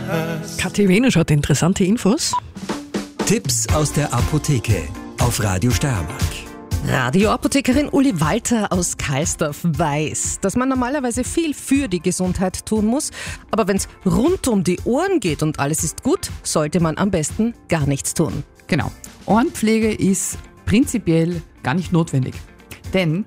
Kathi Wenusch hat interessante Infos. Tipps aus der Apotheke auf Radio Steiermark. Radioapothekerin Uli Walter aus Kalsdorf weiß, dass man normalerweise viel für die Gesundheit tun muss, aber wenn es rund um die Ohren geht und alles ist gut, sollte man am besten gar nichts tun. Genau. Ohrenpflege ist prinzipiell gar nicht notwendig. Denn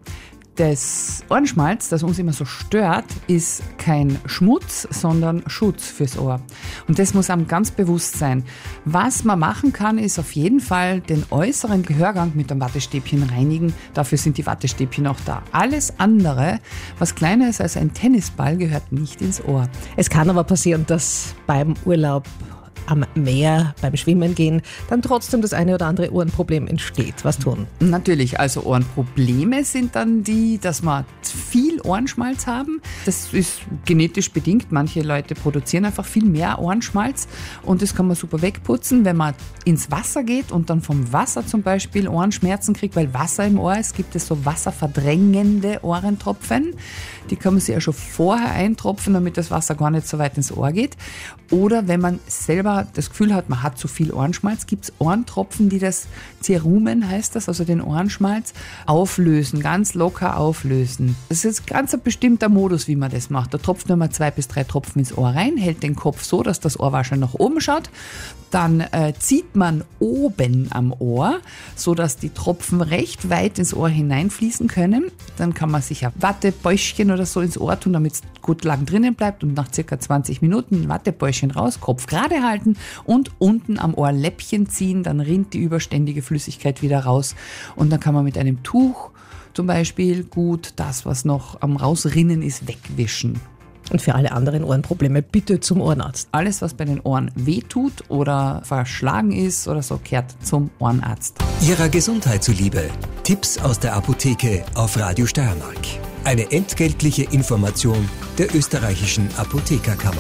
das Ohrenschmalz, das uns immer so stört, ist kein Schmutz, sondern Schutz fürs Ohr. Und das muss einem ganz bewusst sein. Was man machen kann, ist auf jeden Fall den äußeren Gehörgang mit einem Wattestäbchen reinigen. Dafür sind die Wattestäbchen auch da. Alles andere, was kleiner ist als ein Tennisball, gehört nicht ins Ohr. Es kann aber passieren, dass beim Urlaub am Meer, beim Schwimmen gehen, dann trotzdem das eine oder andere Ohrenproblem entsteht. Was tun? Natürlich, also Ohrenprobleme sind dann die, dass wir viel Ohrenschmalz haben. Das ist genetisch bedingt. Manche Leute produzieren einfach viel mehr Ohrenschmalz und das kann man super wegputzen, wenn man ins Wasser geht und dann vom Wasser zum Beispiel Ohrenschmerzen kriegt, weil Wasser im Ohr ist, gibt es so wasserverdrängende Ohrentropfen. Die kann man sich ja schon vorher eintropfen, damit das Wasser gar nicht so weit ins Ohr geht. Oder wenn man selber das Gefühl hat, man hat zu viel Ohrenschmalz, gibt es Ohrentropfen, die das Cerumen, heißt das, also den Ohrenschmalz, auflösen, ganz locker auflösen. Das ist ganz ein bestimmter Modus, wie man das macht. Da tropft man mal 2 bis 3 Tropfen ins Ohr rein, hält den Kopf so, dass das Ohrwaschel nach oben schaut. Dann zieht man oben am Ohr, sodass die Tropfen recht weit ins Ohr hineinfließen können. Dann kann man sich ein Wattebäuschen oder so ins Ohr tun, damit es gut lang drinnen bleibt und nach circa 20 Minuten ein Wattebäuschen raus, Kopf gerade halten und unten am Ohr Läppchen ziehen, dann rinnt die überständige Flüssigkeit wieder raus und dann kann man mit einem Tuch zum Beispiel gut das, was noch am Rausrinnen ist, wegwischen. Und für alle anderen Ohrenprobleme bitte zum Ohrenarzt. Alles, was bei den Ohren wehtut oder verschlagen ist oder so, kehrt zum Ohrenarzt. Ihrer Gesundheit zuliebe. Tipps aus der Apotheke auf Radio Steiermark. Eine entgeltliche Information der österreichischen Apothekerkammer.